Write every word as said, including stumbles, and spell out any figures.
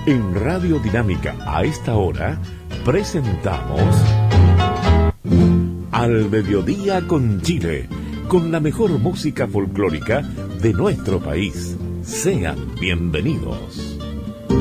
En Radio Dinámica, a esta hora, presentamos Al Mediodía con Chile, con la mejor música folclórica de nuestro país. Sean bienvenidos.